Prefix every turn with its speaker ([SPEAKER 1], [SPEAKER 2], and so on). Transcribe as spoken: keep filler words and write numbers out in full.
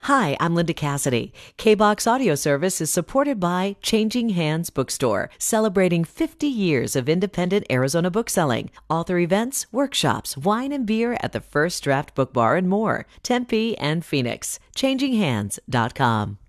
[SPEAKER 1] Hi, I'm Linda Cassidy. K-BOX Audio Service is supported by Changing Hands Bookstore, celebrating fifty years of independent Arizona bookselling, author events, workshops, wine and beer at the First Draft Book Bar and more, Tempe and Phoenix. changing hands dot com.